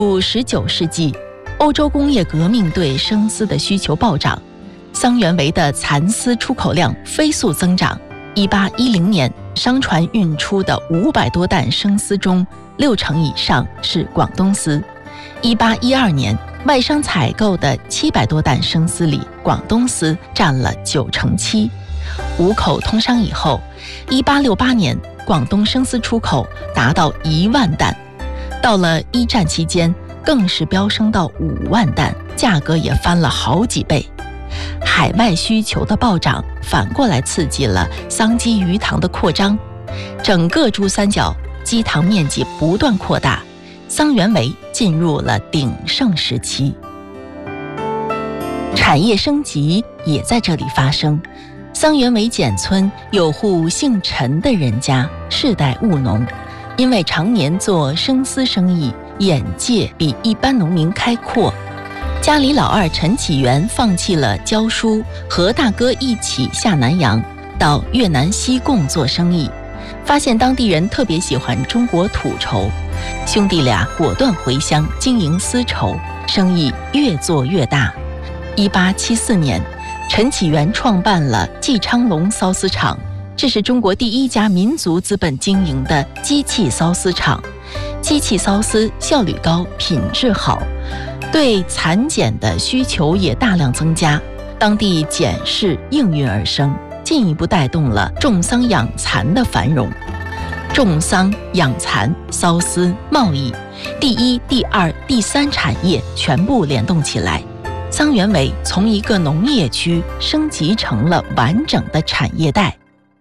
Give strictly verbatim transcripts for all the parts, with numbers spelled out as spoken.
入十九世纪，欧洲工业革命对生丝的需求暴涨，桑原维的蚕丝出口量飞速增长。一八一零年，商船运出的五百多担生丝中，六成以上是广东丝。一八一二年，外商采购的七百多担生丝里，广东丝占了九成七。五口通商以后，一八六八年，广东生丝出口达到一万担。到了一战期间，更是飙升到五万担，价格也翻了好几倍。海外需求的暴涨，反过来刺激了桑基鱼塘的扩张，整个珠三角基塘面积不断扩大，桑原维进入了鼎盛时期。产业升级也在这里发生。桑原维简村有户姓陈的人家，世代务农，因为常年做生丝生意，眼界比一般农民开阔。家里老二陈启元放弃了教书，和大哥一起下南洋，到越南西贡做生意，发现当地人特别喜欢中国土绸，兄弟俩果断回乡经营丝绸，生意越做越大。一八七四年，陈启元创办了季昌隆缫丝厂，这是中国第一家民族资本经营的机器缫丝厂。机器缫丝效率高，品质好，对蚕茧的需求也大量增加，当地茧市应运而生，进一步带动了种桑养蚕的繁荣。种桑养蚕、缫丝、贸易，第一、第二、第三产业全部联动起来，桑原维从一个农业区升级成了完整的产业带。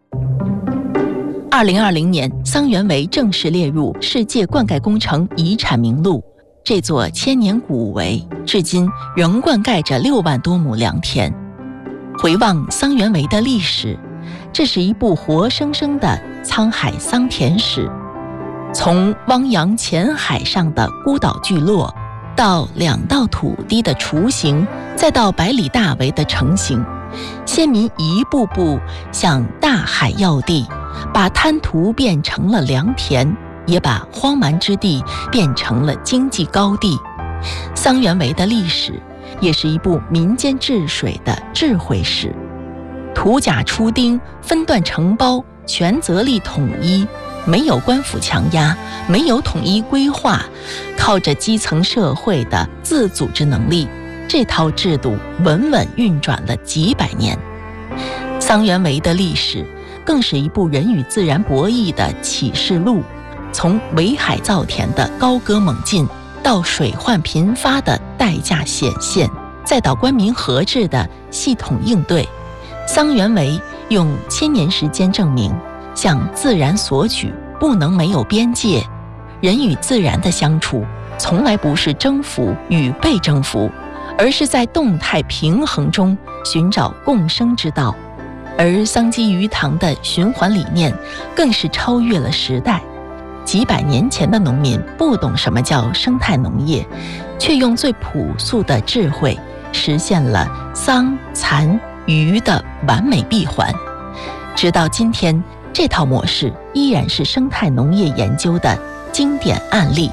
二零二零年，桑原维正式列入世界灌溉工程遗产名录。这座千年古围至今仍灌溉着六万多亩良田。回望桑原维的历史，这是一部活生生的沧海桑田史。从汪洋浅海上的孤岛聚落，到两道土地的雏形，再到百里大围的成型，先民一步步向大海要地，把滩涂变成了良田，也把荒蛮之地变成了经济高地。桑原维的历史也是一部民间治水的智慧史。土甲出丁，分段承包，权责力统一，没有官府强压，没有统一规划，靠着基层社会的自组织能力，这套制度稳稳运转了几百年。桑原维的历史更是一部人与自然博弈的启示录，从围海造田的高歌猛进，到水患频发的代价显现，再到官民合治的系统应对，桑原维用千年时间证明，向自然索取不能没有边界，人与自然的相处从来不是征服与被征服，而是在动态平衡中寻找共生之道。而桑基鱼塘的循环理念更是超越了时代。几百年前的农民不懂什么叫生态农业，却用最朴素的智慧实现了桑蚕鱼的完美闭环。直到今天，这套模式依然是生态农业研究的经典案例。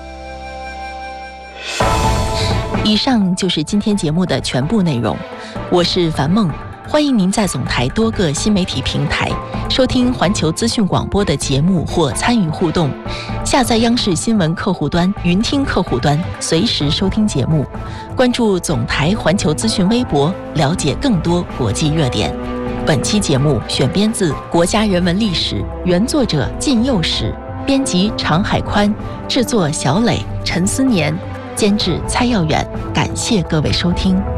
以上就是今天节目的全部内容，我是樊梦。欢迎您在总台多个新媒体平台收听环球资讯广播的节目或参与互动，下载央视新闻客户端、云听客户端，随时收听节目。关注总台环球资讯微博，了解更多国际热点。本期节目选编自《国家人文历史》，原作者靳幼史，编辑常海宽，制作小磊、陈思年，监制蔡耀远。感谢各位收听。